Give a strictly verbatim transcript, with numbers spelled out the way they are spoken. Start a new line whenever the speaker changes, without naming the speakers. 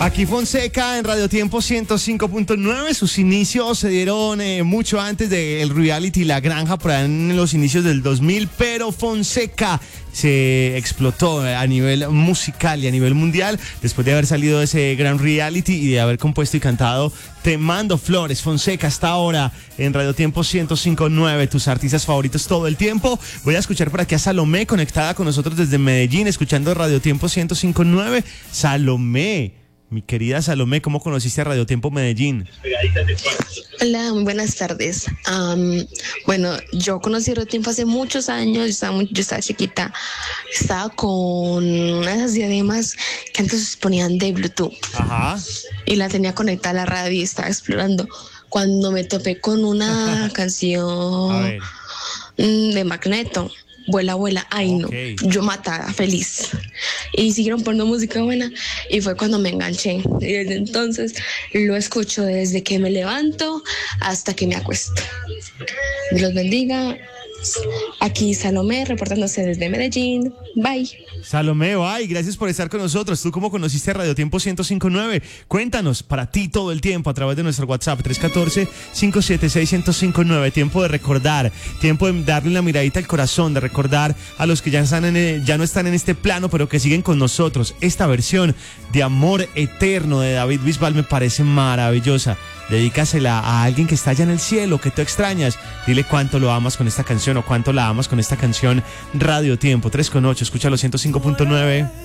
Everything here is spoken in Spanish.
Aquí Fonseca en Radio Tiempo ciento cinco punto nueve. Sus inicios se dieron eh, mucho antes del reality La Granja, por ahí en los inicios del dos mil, pero Fonseca se explotó a nivel musical y a nivel mundial después de haber salido de ese gran reality y de haber compuesto y cantado Te Mando Flores. Fonseca hasta ahora en Radio Tiempo ciento cinco punto nueve, tus artistas favoritos todo el tiempo. Voy a escuchar por aquí a Salomé conectada con nosotros desde Medellín, escuchando Radio Tiempo ciento cinco punto nueve. Salomé, mi querida Salomé, ¿cómo conociste a Radio Tiempo Medellín?
Hola, muy buenas tardes. Um, bueno, yo conocí Radio Tiempo hace muchos años, yo estaba, muy, yo estaba chiquita, estaba con una de esas diademas que antes se ponían de Bluetooth.
Ajá.
Y la tenía conectada a la radio y estaba explorando. Cuando me topé con una canción de Magneto, Vuela, vuela, ay no, okay. Yo matada, feliz. Y siguieron poniendo música buena y fue cuando me enganché. Y desde entonces lo escucho desde que me levanto hasta que me acuesto. Dios los bendiga. Aquí Salomé reportándose desde Medellín. Bye.
Salomé, bye. Gracias por estar con nosotros. ¿Tú cómo conociste a Radio Tiempo ciento cinco punto nueve? Cuéntanos, para ti todo el tiempo a través de nuestro WhatsApp tres uno cuatro, cinco siete seis, uno cero cinco nueve. Tiempo de recordar, tiempo de darle una miradita al corazón, de recordar a los que ya, están en el, ya no están en este plano, pero que siguen con nosotros. Esta versión de Amor Eterno de David Bisbal me parece maravillosa. Dedícasela a alguien que está allá en el cielo, que tú extrañas. Dile cuánto lo amas con esta canción o cuánto la amas con esta canción. Radio Tiempo tres con ocho, escúchalo ciento cinco punto nueve.